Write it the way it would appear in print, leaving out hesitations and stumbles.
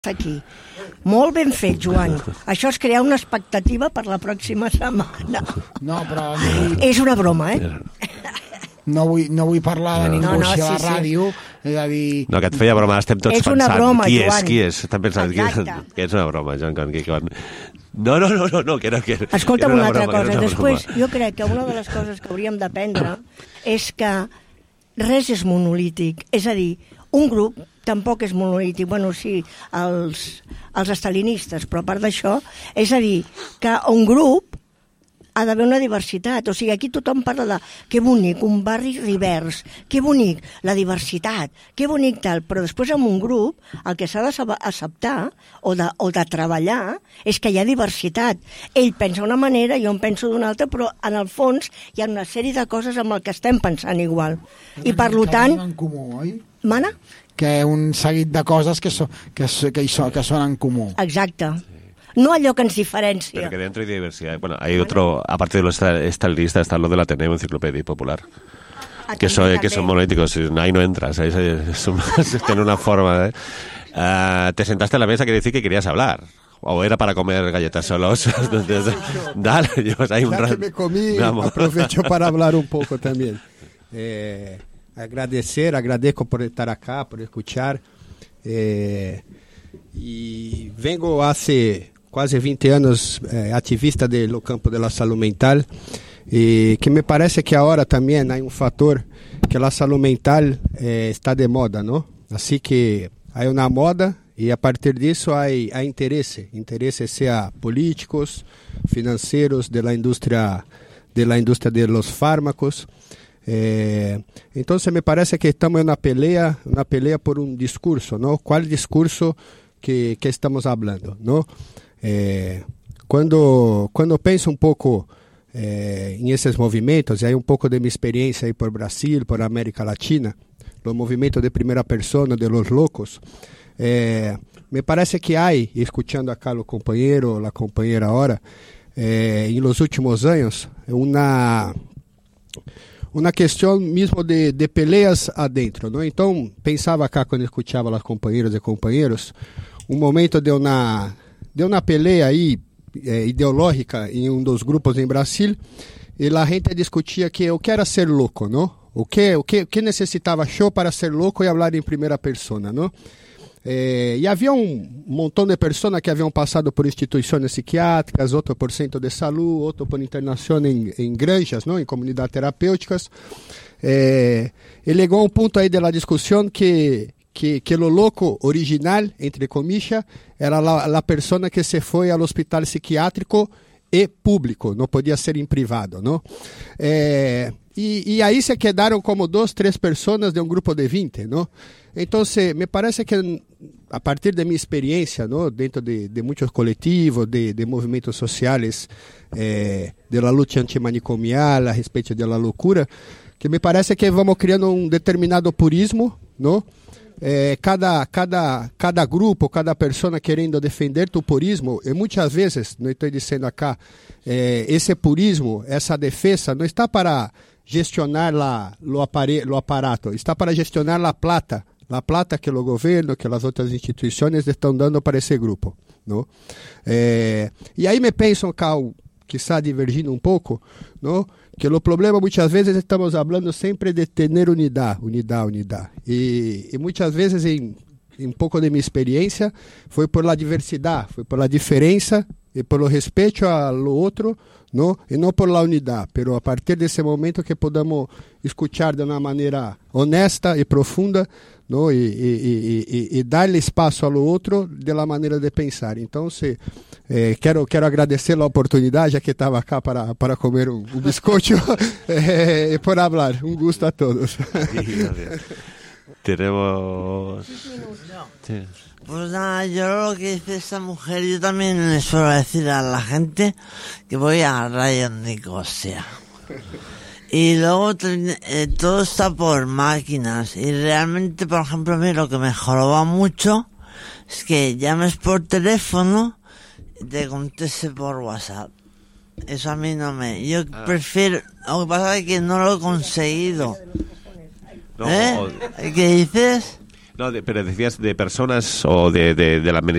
aquí. Molt ben fet, Joan. Això és crear una expectativa per la pròxima setmana. No, però... És una broma, No vull parlar de ningú a la ràdio, és a dir... No, que et feia broma, estem tots pensant. És una broma, Joan. Qui és? Estem pensant que és una broma, Joan Conquicon. No, que era... Escolta'm una altra cosa. Després, jo crec que una de les coses que hauríem d'aprendre és que res és monolític. És a dir, un grup tampoc és monolític. Bueno, sí, els estalinistes, però a part d'això, és a dir, que un grup ha d'haver una diversitat. O sigui, aquí tothom parla de que bonic, un barri rivers, que bonic, la diversitat, que bonic tal, però després en un grup el que s'ha d'acceptar o de treballar és que hi ha diversitat. Ell pensa d'una manera, jo en penso d'una altra, però en el fons hi ha una sèrie de coses amb el que estem pensant igual. I per tant... en comú, oi? Mana? Que un seguit de coses que són en comú. Exacte. No allò que ens diferencia. Pero que dentro hay diversidad. Bueno, hay otro, aparte de los estalinistas, está lo del Ateneo Enciclopedia y Popular. Que son monolíticos, ahí no entras, ahí tiene una forma. Te sentaste a la mesa, quiere decir que querías hablar. ¿O era para comer galletas solos? Dale, llevas ahí un rato. Ya que me comí, aprovecho para hablar un poco también. Agradezco por estar acá, por escuchar. Y vengo hace quase 20 anos ativista do campo da saúde mental, e que me parece que agora também há fator que a saúde mental está de moda, não? Assim que há uma moda e a partir disso há interesse seja políticos, financeiros, da indústria de los fármacos. Então me parece que estamos em uma pelea por um discurso, não? Qual discurso que estamos falando, não? Quando penso um pouco em esses movimentos, e aí um pouco de minha experiência aí por Brasil, por América Latina, o movimento de primeira pessoa de los locos, me parece que há, escutando acá o companheiro, a companheira agora, em los últimos anos, uma questão mesmo de peleas adentro, não? Então pensava acá quando escutava as companheiras e companheiros, um momento de uma pelea aí ideológica em um dos grupos em Brasil, e a gente discutia que o que era ser louco, não? O que necessitava show para ser louco e falar em primeira pessoa, não? E havia um montão de pessoas que haviam passado por instituições psiquiátricas, outro por centro de saúde, outro por internação em granjas, não? Em comunidades terapêuticas. E chegou a um ponto aí da discussão que o louco original, entre comillas, era a pessoa que se foi ao hospital psiquiátrico e público, não podia ser em privado, não? E aí se quedaram como 2, 3 pessoas de um grupo de 20, não? Então, me parece que a partir de minha experiência, não, dentro de muitos coletivos, de movimentos sociais, de la luta antimanicomial, a respeito da loucura, que me parece que vamos criando um determinado purismo, não? Cada grupo, cada pessoa querendo defender tu purismo, e muitas vezes, não estou dizendo acá, esse purismo, essa defesa, não está para gestionar o aparato, está para gestionar a plata que o governo, que as outras instituições estão dando para esse grupo, não? E aí me penso, quizá divergindo um pouco, não? Que o problema muitas vezes estamos falando sempre de ter unidade. E muitas vezes, em um pouco de minha experiência, foi por la diversidade, foi por la diferença e por o respeito ao outro, não? E não por la unidade. Pero a partir desse momento que podamos escutar de uma maneira honesta e profunda, não? E dar espaço ao outro de la maneira de pensar. Então, quero agradecer a oportunidade, já que estava acá para comer um biscoito e por falar. Um gusto a todos. Tenemos... Sí. Pues nada, yo lo que dice esta mujer, yo también le suelo decir a la gente que voy a Radio Nicosia. Y luego todo está por máquinas. Y realmente, por ejemplo, a mí lo que me joroba mucho es que llames por teléfono y te conteste por WhatsApp. Eso a mí no me... Yo prefiero... Lo que pasa es que no lo he conseguido. No, ¿Qué dices? No, pero decías de personas o de la administración.